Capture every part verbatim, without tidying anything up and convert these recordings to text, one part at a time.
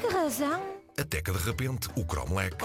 que razão? Até que de repente o Cromlech...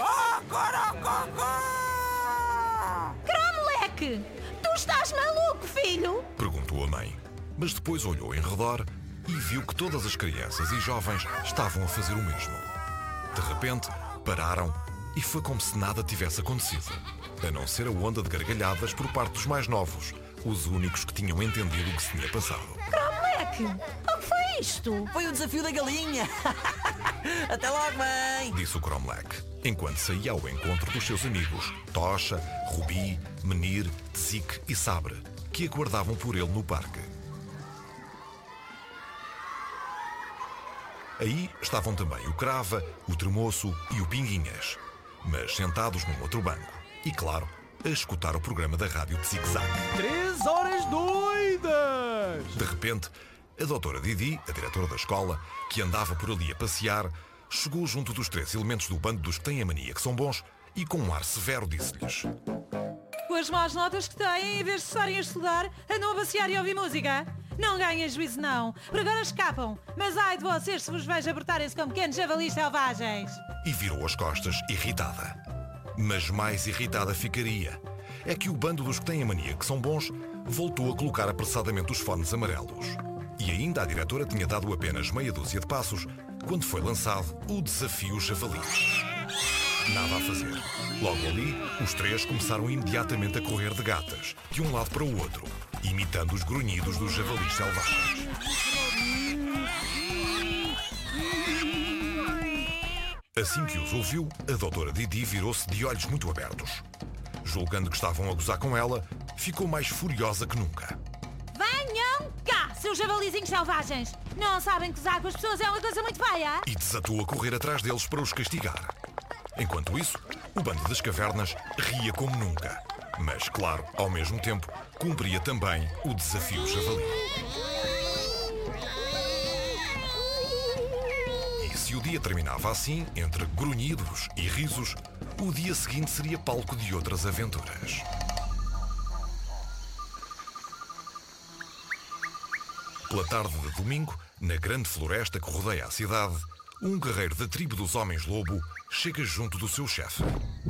Cromlech! Tu estás maluco, filho? Perguntou a mãe, mas depois olhou em redor e viu que todas as crianças e jovens estavam a fazer o mesmo. De repente, pararam e foi como se nada tivesse acontecido, a não ser a onda de gargalhadas por parte dos mais novos, os únicos que tinham entendido o que se tinha passado. Cromlech, o que foi isto? Foi o desafio da galinha. Até logo, mãe. Disse o Cromlech, enquanto saía ao encontro dos seus amigos Tocha, Rubi, Menir, Tzik e Sabre, que aguardavam por ele no parque. Aí estavam também o Crava, o Tremoço e o Pinguinhas, mas sentados num outro banco e, claro, a escutar o programa da rádio de Zig-Zag. Três horas doidas! De repente, a doutora Didi, a diretora da escola, que andava por ali a passear, chegou junto dos três elementos do bando dos que têm a mania que são bons e com um ar severo disse-lhes: Com as más notas que têm, em vez de estarem a estudar, andam a passear e a ouvir música. Não ganhem juízo, não, por agora escapam, mas ai de vocês se vos vejo apertarem-se como pequenos javalis selvagens. E virou as costas, irritada. Mas mais irritada ficaria. É que o bando dos que têm a mania que são bons voltou a colocar apressadamente os fones amarelos. E ainda a diretora tinha dado apenas meia dúzia de passos quando foi lançado o desafio javali. Nada a fazer. Logo ali, os três começaram imediatamente a correr de gatas, de um lado para o outro, imitando os grunhidos dos javalis selvagens. Assim que os ouviu, a doutora Didi virou-se de olhos muito abertos. Julgando que estavam a gozar com ela, ficou mais furiosa que nunca. Venham cá, seus javalizinhos selvagens! Não sabem que gozar com as pessoas é uma coisa muito feia? E desatou a correr atrás deles para os castigar. Enquanto isso, o bando das cavernas ria como nunca. Mas, claro, ao mesmo tempo, cumpria também o desafio javali. E se o dia terminava assim, entre grunhidos e risos, o dia seguinte seria palco de outras aventuras. Pela tarde de domingo, na grande floresta que rodeia a cidade, um guerreiro da tribo dos Homens-Lobo chega junto do seu chefe.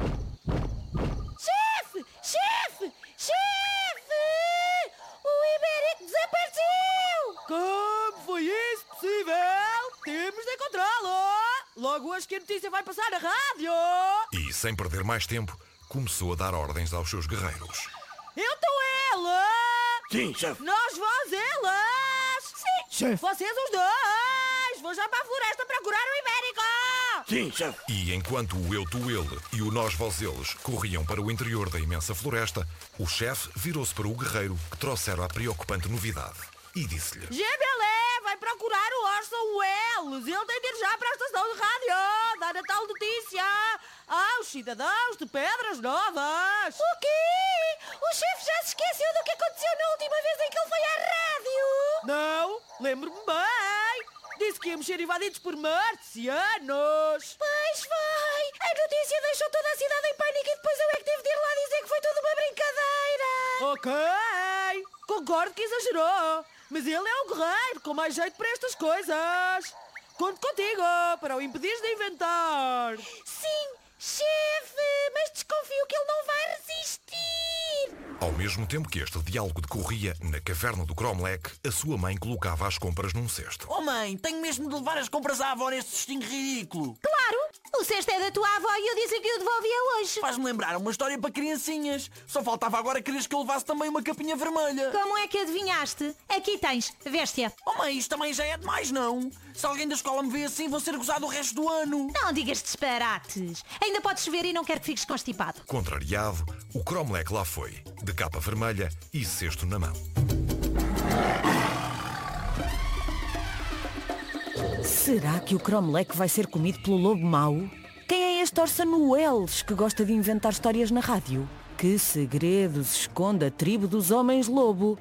Chefe! Chefe! Chefe! O Ibérico desapareceu! Como foi isso possível? Temos de encontrá-lo! Logo hoje que a notícia vai passar na rádio! E, sem perder mais tempo, começou a dar ordens aos seus guerreiros. Eu estou ela! Sim, chefe. Nós vós elas! Sim! Chefe. Vocês os dois! Vou já para a floresta procurar o Ibérico! Sim, chefe. E enquanto o eu, tu, ele e o nós, vós, eles corriam para o interior da imensa floresta, o chefe virou-se para o guerreiro que trouxera a preocupante novidade e disse-lhe: Gebelé vai procurar o Orson Welles! Ele tem de ir já para a estação de rádio! Dar a tal notícia aos cidadãos de Pedras Novas! O quê? O chefe já se esqueceu do que aconteceu na última vez em que ele foi à rádio? Não, lembro-me bem! Disse que íamos ser invadidos por marcianos! Pois foi! A notícia deixou toda a cidade em pânico e depois eu é que tive de ir lá dizer que foi tudo uma brincadeira! Ok! Concordo que exagerou! Mas ele é um guerreiro com mais jeito para estas coisas! Conto contigo para o impedir de inventar! Sim, chefe! Mas desconfio que ele não vai resistir! Ao mesmo tempo que este diálogo decorria na caverna do Cromlech, a sua mãe colocava as compras num cesto. Oh mãe, tenho mesmo de levar as compras à avó neste cestinho ridículo. Claro! O cesto é da tua avó e eu disse que o devolvia hoje. Faz-me lembrar uma história para criancinhas. Só faltava agora quereres que eu levasse também uma capinha vermelha. Como é que adivinhaste? Aqui tens, veste-a. Oh mãe, isto também já é demais, não? Se alguém da escola me vê assim, vou ser gozado o resto do ano. Não digas disparates. Ainda podes ver e não quero que fiques constipado. Contrariado, o Cromlech lá foi, de capa vermelha e cesto na mão. Será que o Cromlech vai ser comido pelo lobo mau? Quem é este Orson Welles que gosta de inventar histórias na rádio? Que segredos esconde a tribo dos Homens-Lobo?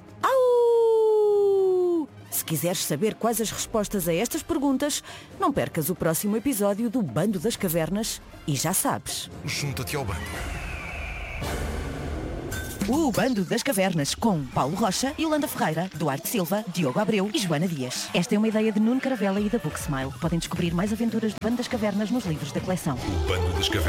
Au! Se quiseres saber quais as respostas a estas perguntas, não percas o próximo episódio do Bando das Cavernas e já sabes. Junta-te ao bando. O Bando das Cavernas, com Paulo Rocha, Yolanda Ferreira, Duarte Silva, Diogo Abreu e Joana Dias. Esta é uma ideia de Nuno Caravela e da Booksmile. Podem descobrir mais aventuras do Bando das Cavernas nos livros da coleção. O Bando das Cavernas.